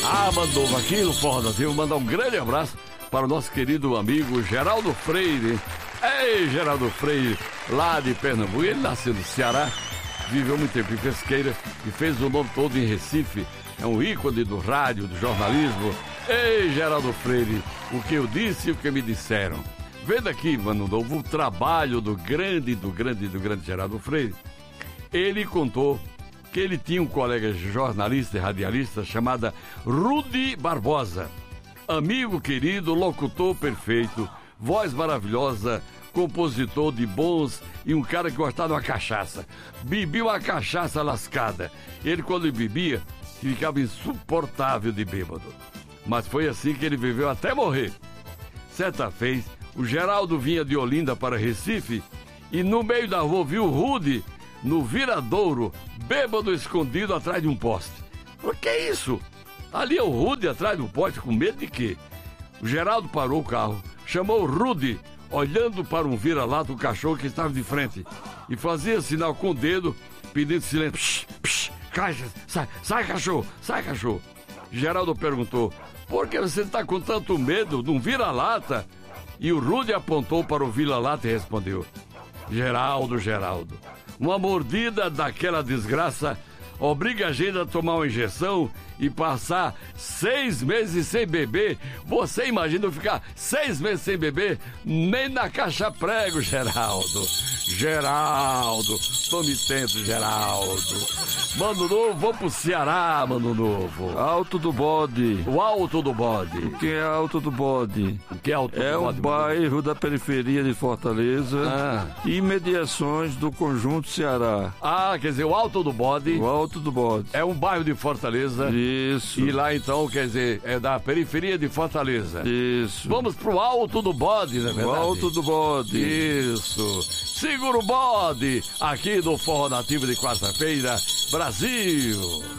Mandou aqui no Forró Nativo, mandar um grande abraço para o nosso querido amigo Geraldo Freire. Ei, Geraldo Freire, lá de Pernambuco. Ele nasceu no Ceará, viveu muito tempo em Pesqueira e fez o nome todo em Recife. É um ícone do rádio, do jornalismo. Ei, Geraldo Freire, o que eu disse e o que me disseram. Vendo aqui, Mano Novo, o trabalho do grande Geraldo Freire. Ele contou que ele tinha um colega jornalista e radialista chamado Rudy Barbosa. Amigo querido, locutor perfeito, voz maravilhosa, compositor de bons e um cara que gostava de uma cachaça. Bebia uma cachaça lascada. Ele, quando bebia, ficava insuportável de bêbado. Mas foi assim que ele viveu até morrer. Certa vez, o Geraldo vinha de Olinda para Recife e no meio da rua viu o Rudy no viradouro, bêbado escondido atrás de um poste. O que é isso? Ali é o Rudy atrás do poste, com medo de quê? O Geraldo parou o carro, chamou o Rudy, olhando para um vira-lata, o cachorro que estava de frente, e fazia sinal com o dedo, pedindo silêncio. Psh, psh, caixa, sai cachorro, sai cachorro. Geraldo perguntou, por que você está com tanto medo de um vira-lata? E o Rudy apontou para o vira-lata e respondeu, Geraldo, uma mordida daquela desgraça obriga a gente a tomar uma injeção e passar 6 meses sem beber. Você imagina eu ficar 6 meses sem beber? Nem na caixa prego, Geraldo, tome tento, Geraldo. Mano Novo, vou pro Ceará, Mano Novo. Alto do Bode. O Alto do Bode. O que é Alto do Bode? O que é Alto do Bode? É um bairro da periferia de Fortaleza e mediações do Conjunto Ceará. Quer dizer, o Alto do Bode. O Alto do Bode. É um bairro de Fortaleza. Isso. E lá então, quer dizer, é da periferia de Fortaleza. Isso. Vamos pro Alto do Bode, não é verdade? O Alto do Bode. Isso. Segura o bode, aqui do Forró Nativo de quarta-feira, Brasil.